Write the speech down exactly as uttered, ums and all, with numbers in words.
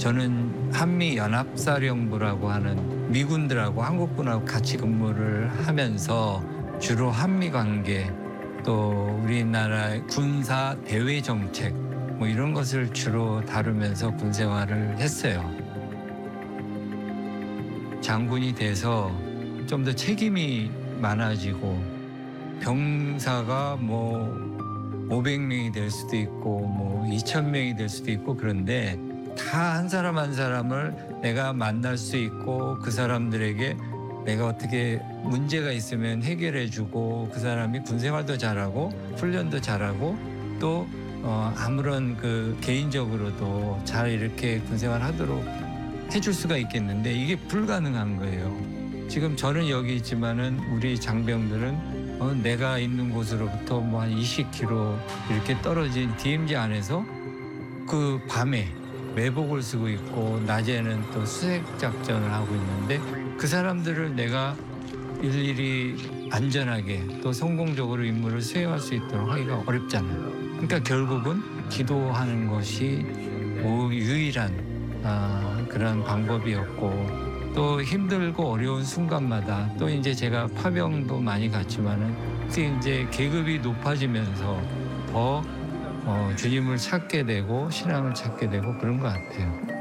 저는 한미연합사령부라고 하는 미군들하고 한국군하고 같이 근무를 하면서 주로 한미 관계 또 우리나라의 군사 대외 정책 뭐 이런 것을 주로 다루면서 군 생활을 했어요. 장군이 돼서 좀 더 책임이 많아지고 병사가 뭐 오백 명이 될 수도 있고 뭐 이천 명이 될 수도 있고 그런데 다 한 사람 한 사람을 내가 만날 수 있고 그 사람들에게 내가 어떻게 문제가 있으면 해결해주고 그 사람이 군생활도 잘하고 훈련도 잘하고 또 어 아무런 그 개인적으로도 잘 이렇게 군생활하도록 해줄 수가 있겠는데 이게 불가능한 거예요. 지금 저는 여기 있지만은 우리 장병들은 어 내가 있는 곳으로부터 뭐 한 이십 킬로미터 이렇게 떨어진 디엠지 안에서 그 밤에 매복을 쓰고 있고 낮에는 또 수색 작전을 하고 있는데 그 사람들을 내가 일일이 안전하게 또 성공적으로 임무를 수행할 수 있도록 하기가 어렵잖아요. 그러니까 결국은 기도하는 것이 유일한 아, 그런 방법이었고 또 힘들고 어려운 순간마다 또 이제 제가 파병도 많이 갔지만은 그게 이제 계급이 높아지면서 더 어, 주님을 찾게 되고 신앙을 찾게 되고 그런 것 같아요.